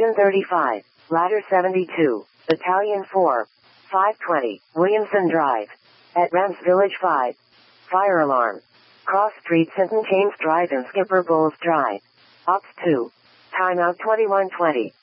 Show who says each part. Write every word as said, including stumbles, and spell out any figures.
Speaker 1: Engine thirty-five, Ladder seventy-two, Battalion four, five twenty, Williamson Drive. At Rams Village five. Fire alarm. Cross Street Sinton James Drive and Skipper Bowles Drive. Ops two. Timeout twenty-one twenty.